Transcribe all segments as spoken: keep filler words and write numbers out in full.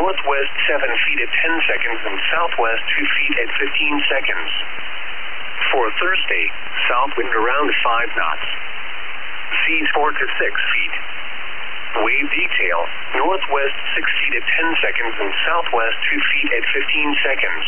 northwest seven feet at ten seconds and southwest two feet at fifteen seconds. For Thursday, south wind around five knots. Seas four to six feet. Wave detail, northwest six feet at ten seconds and southwest two feet at fifteen seconds.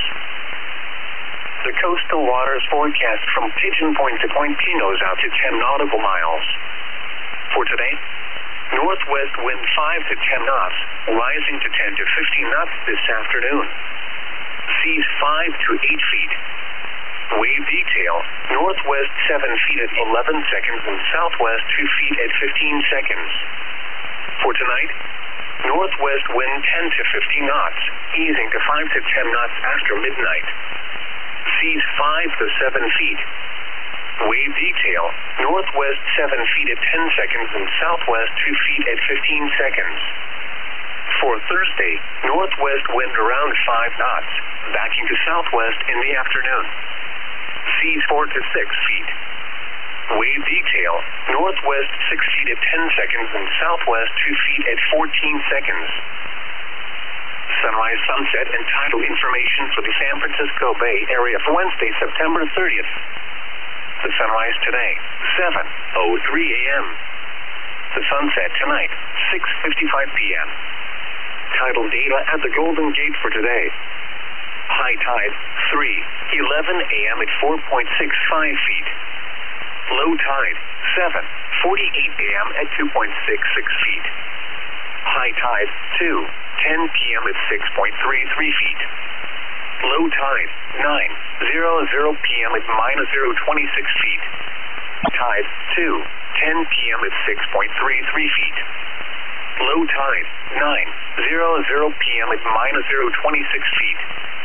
The coastal waters forecast from Pigeon Point to Point Pinos out to ten nautical miles. For today, northwest wind five to ten knots, rising to ten to fifteen knots this afternoon. Seas five to eight feet. Wave detail, northwest seven feet at eleven seconds and southwest two feet at fifteen seconds. For tonight, northwest wind ten to fifteen knots, easing to five to ten knots after midnight. Seas five to seven feet. Wave detail, northwest seven feet at ten seconds and southwest two feet at fifteen seconds. For Thursday, northwest wind around five knots, backing to southwest in the afternoon. Seas four to six feet. Wave detail, northwest six feet at ten seconds and southwest two feet at fourteen seconds. Sunrise, sunset, and tidal information for the San Francisco Bay Area for Wednesday, September thirtieth. The sunrise today, seven oh three a m The sunset tonight, six fifty-five p m Tidal data at the Golden Gate for today. High tide, three eleven a m at four point six five feet. Low tide, seven forty-eight a m at two point six six feet. High tide, two ten p m at six point three three feet. Low tide, nine hundred p m at minus zero point two six feet. Tide, two ten p m at six point three three feet. Low tide, nine hundred p m at minus zero point two six feet.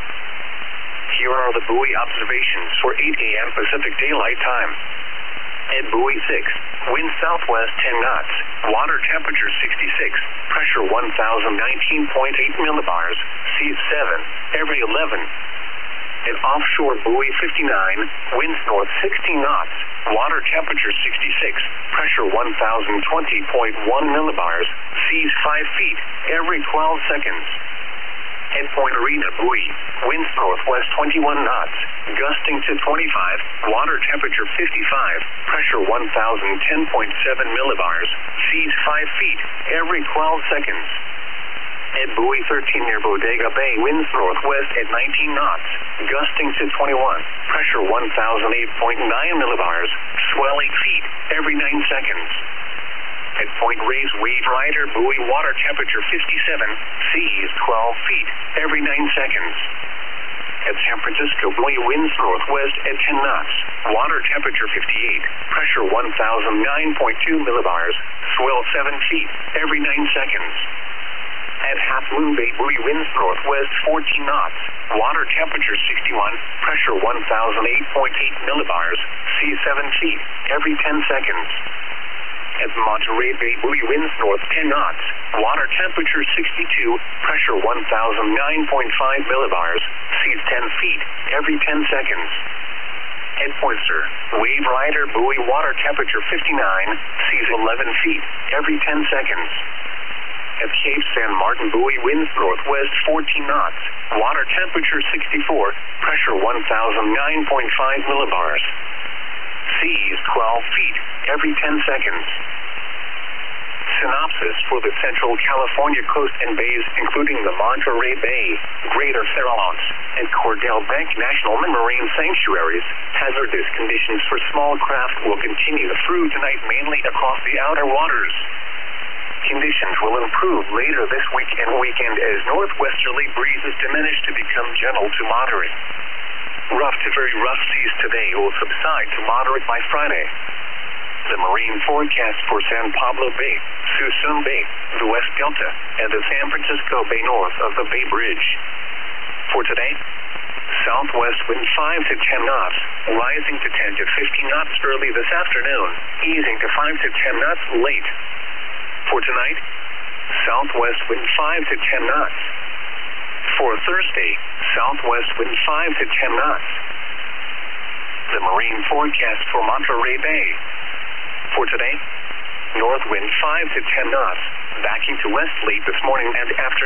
Here are the buoy observations for eight a m Pacific Daylight Time. At buoy six, wind southwest ten knots, water temperature sixty-six, pressure one thousand nineteen point eight millibars, seas seven, every eleven. At offshore buoy fifty-nine, winds north sixteen knots, water temperature sixty-six, pressure one thousand twenty point one millibars, seas five feet, every twelve seconds. At Point Arena buoy, winds northwest twenty-one knots, gusting to twenty-five, water temperature fifty-five, pressure one thousand ten point seven millibars, seas five feet, every twelve seconds. At buoy thirteen near Bodega Bay, winds northwest at nineteen knots, gusting to twenty-one, pressure one thousand eight point nine millibars, swell eight feet, every nine seconds. At Point Reyes Wave Rider buoy, water temperature fifty-seven, seas twelve feet, every nine seconds. At San Francisco buoy, winds northwest at ten knots, water temperature fifty-eight, pressure one thousand nine point two millibars, swell seven feet, every nine seconds. At Half Moon Bay buoy, winds northwest fourteen knots, water temperature sixty-one, pressure one thousand eight point eight millibars, seas seven feet, every ten seconds. At Monterey Bay buoy, winds north ten knots, water temperature sixty-two, pressure one thousand nine point five millibars, seas ten feet, every ten seconds. At Poinsett, Wave Rider buoy, water temperature fifty-nine, seas eleven feet, every ten seconds. At Cape San Martin buoy, winds northwest fourteen knots, water temperature sixty-four, pressure one thousand nine point five millibars. Seas twelve feet, every ten seconds. Synopsis for the Central California coast and bays, including the Monterey Bay, Greater Farallones, and Cordell Bank National Marine Sanctuaries. Hazardous conditions for small craft will continue through tonight, mainly across the outer waters. Conditions will improve later this week and weekend as northwesterly breezes diminish to become gentle to moderate. Rough to very rough seas today will subside to moderate by Friday. The marine forecast for San Pablo Bay, Suisun Bay, the West Delta, and the San Francisco Bay north of the Bay Bridge. For today, southwest wind five to ten knots, rising to ten to fifteen knots early this afternoon, easing to five to ten knots late. For tonight, southwest wind five to ten knots. For Thursday, southwest wind five to ten knots. The marine forecast for Monterey Bay. For today, north wind five to ten knots, backing to west late this morning and afternoon.